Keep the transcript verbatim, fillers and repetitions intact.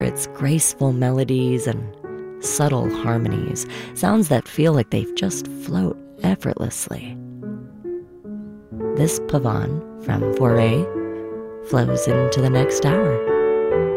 its graceful melodies and subtle harmonies, sounds that feel like they just float effortlessly. This pavane from Fauré flows into the next hour.